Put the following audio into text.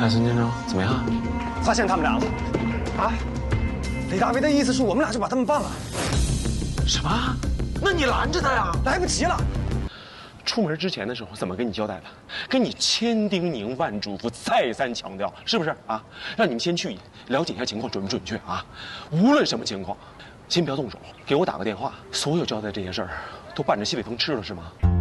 哎，孙建州，怎么样？ 发现他们俩了。啊？李大为的意思是我们俩就把他们办了。 什么？那你拦着他呀？ 来不及了。 出门之前的时候怎么跟你交代的？跟你千叮咛万嘱咐，再三强调，是不是啊？让你们先去了解一下情况准不准确啊？无论什么情况，先不要动手，给我打个电话。所有交代这些事儿都伴着西北风吃了是吗？